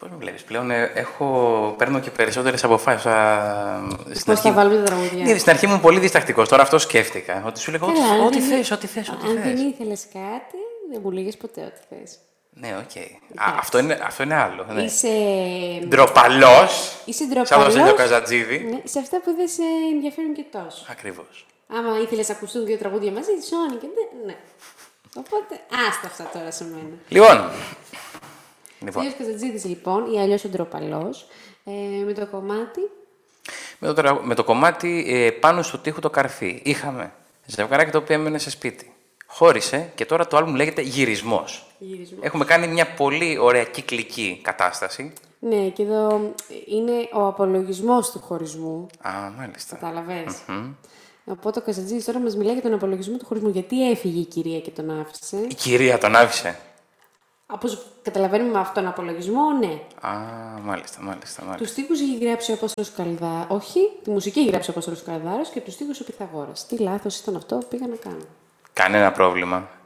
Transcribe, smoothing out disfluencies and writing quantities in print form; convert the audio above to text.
Πώς με βλέπεις πλέον, παίρνω και περισσότερες αποφάσεις. Πώς θα βάλουμε τα τραγούδια. Ναι, στην αρχή ήμουν πολύ διστακτικός, τώρα αυτό σκέφτηκα. Ότι σου λέγα ό,τι θες, ό,τι θες. Αν δεν ήθελες κάτι, δεν μου λέγες ποτέ ό,τι θες. Ναι, οκ. Αυτό είναι άλλο. Ναι. Είσαι ντροπαλός. Είσαι ντροπαλός. Σαν τον Στέλιο Καζατζίδη. Ναι, σε αυτά που δεν σε ενδιαφέρουν και τόσο. Ακριβώς. Άμα ήθελες να ακουστούν δύο τραγούδια μαζί, Sony και ναι. Οπότε, άστα αυτά τώρα σε μένα. Λοιπόν. Στέλιος Καζατζίδης, λοιπόν, ή αλλιώς ο ντροπαλός, με το κομμάτι. Με το κομμάτι πάνω στο τοίχο το καρφί. Είχαμε ζευγαράκι το οποίο έμενε σε σπίτι. Χώρισε και τώρα το άλμπουμ λέγεται Γυρισμός. Έχουμε κάνει μια πολύ ωραία κυκλική κατάσταση. Ναι, και εδώ είναι ο απολογισμός του χωρισμού. Α, μάλιστα. Καταλαβαίνεις. Οπότε ο Καζατζίδης τώρα μας μιλάει για τον απολογισμό του χωρισμού. Γιατί έφυγε η κυρία και τον άφησε. Η κυρία τον άφησε. Όπως καταλαβαίνουμε με αυτόν τον απολογισμό, ναι. Α, μάλιστα. Τους στίχους έχει γράψει ο Απόστολος Καλδάρος. Όχι, τη μουσική έχει γράψει ο Απόστολος Καλδάρος και τους στίχους ο Πυθαγόρας. Τι λάθος ήταν αυτό, πήγα να κάνω. Κανένα πρόβλημα.